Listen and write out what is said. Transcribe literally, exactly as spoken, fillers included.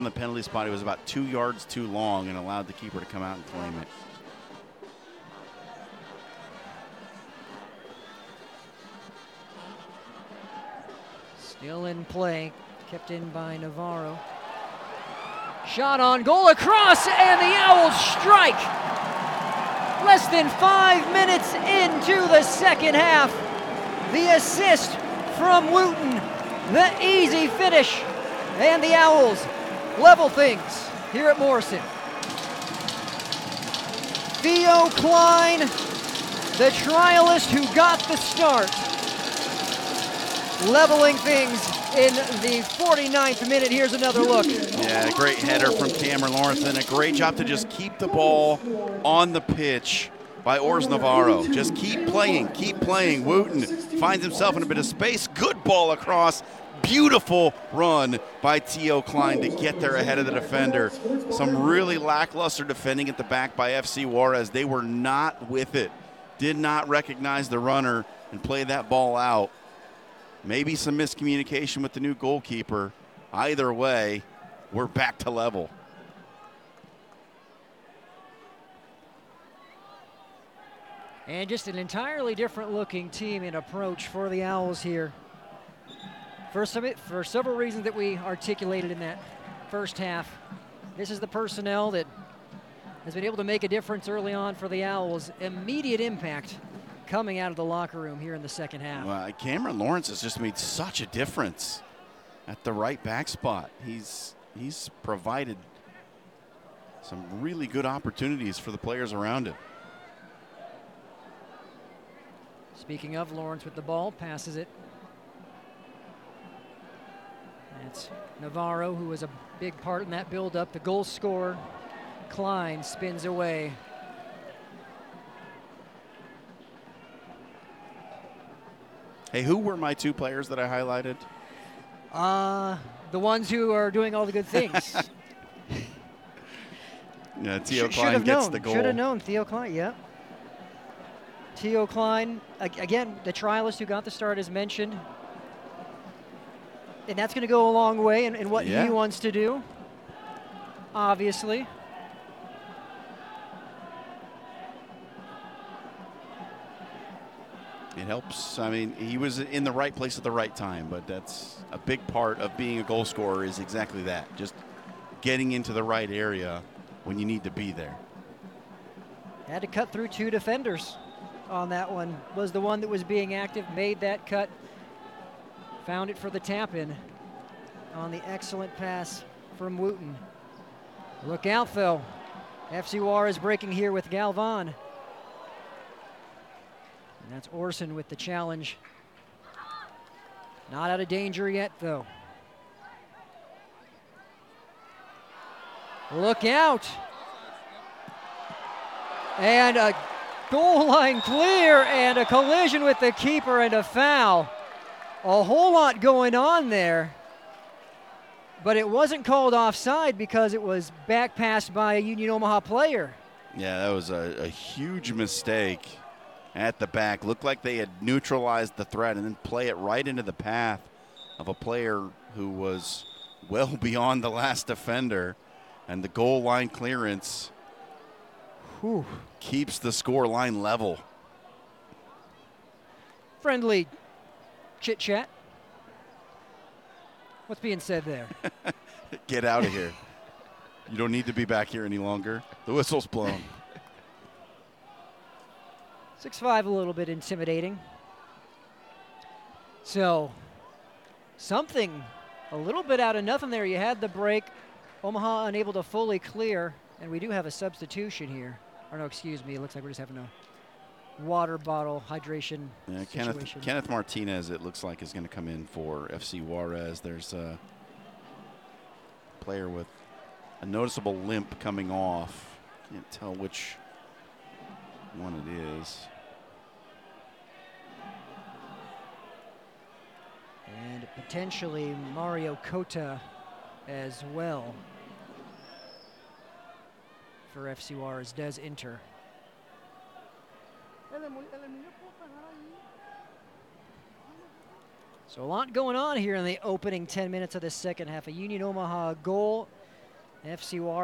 the penalty spot. He was about two yards too long and allowed the keeper to come out and claim it. Still in play, kept in by Navarro. Shot on goal across, and the Owls strike. Less than five minutes into the second half. The assist from Wooten, the easy finish, and the Owls level things here at Morrison. Theo Klein, the trialist who got the start, leveling things in the forty-ninth minute. Here's another look. Yeah, great header from Cameron Lawrence, and a great job to just keep the ball on the pitch by Ors Navarro. Just keep playing, keep playing. Wooten finds himself in a bit of space. Good ball across. Beautiful run by Theo Klein to get there ahead of the defender. Some really lackluster defending at the back by F C Juarez. They were not with it. Did not recognize the runner and play that ball out. Maybe some miscommunication with the new goalkeeper. Either way, we're back to level. And just an entirely different looking team and approach for the Owls here. For, some, for several reasons that we articulated in that first half, this is the personnel that has been able to make a difference early on for the Owls. Immediate impact coming out of the locker room here in the second half. Well, Cameron Lawrence has just made such a difference at the right back spot. He's, he's provided some really good opportunities for the players around him. Speaking of, Lawrence with the ball, passes it. It's Navarro, who was a big part in that build-up. The goal scorer, Klein, spins away. Hey, who were my two players that I highlighted? Uh, the ones who are doing all the good things. Yeah, Theo Sh Klein gets known. the goal. Should have known, Theo Klein, yeah. Theo Klein, again, the trialist who got the start as mentioned. And that's going to go a long way in, in what yeah. he wants to do, obviously. It helps. I mean, he was in the right place at the right time, but that's a big part of being a goal scorer is exactly that. Just getting into the right area when you need to be there. Had to cut through two defenders on that one. Was the one that was being active, made that cut, found it for the tap-in on the excellent pass from Wooten. Look out, though. F C Juarez breaking here with Galvan. And that's Orson with the challenge. Not out of danger yet, though. Look out. And a goal line clear and a collision with the keeper and a foul. A whole lot going on there. But it wasn't called offside because it was back passed by a Union Omaha player. Yeah, that was a, a huge mistake at the back. Looked like they had neutralized the threat and then play it right into the path of a player who was well beyond the last defender. And the goal line clearance whew, keeps the score line level. Friendly chit chat. What's being said there? Get out of here. You don't need to be back here any longer. The whistle's blown. six five, a little bit intimidating. So, something a little bit out of nothing there. You had the break. Omaha unable to fully clear, and we do have a substitution here. Or no, excuse me, it looks like we're just having a water bottle hydration yeah, situation. Kenneth, Kenneth Martinez, it looks like, is going to come in for F C Juarez. There's a player with a noticeable limp coming off. Can't tell which one it is. And potentially Mario Cota as well for F C Juarez does enter. So a lot going on here in the opening ten minutes of the second half. A Union Omaha goal F C Juarez